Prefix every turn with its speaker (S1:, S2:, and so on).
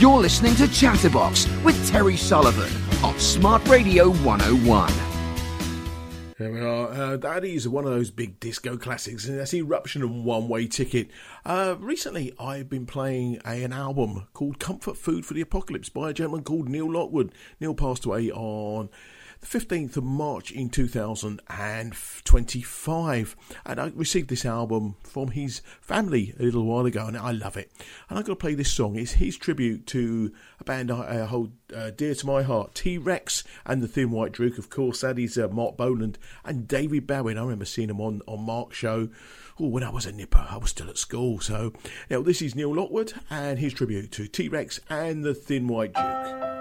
S1: You're listening to Chatterbox with Terry Sullivan on Smart Radio 101.
S2: There we are. That is one of those big disco classics, and that's Eruption and One Way Ticket. Recently, I've been playing an album called Comfort Food for the Apocalypse by a gentleman called Neil Lockwood. Neil passed away on the 15th of March in 2025, and I received this album from his family a little while ago, and I love it. And I'm going to play this song. It's his tribute to a band I hold dear to my heart, T-Rex and the Thin White Duke. Of course, that is Mark Boland and David Bowie. I remember seeing him on Mark's show when I was a nipper. I was still at school. So, this is Neil Lockwood and his tribute to T-Rex and the Thin White Duke.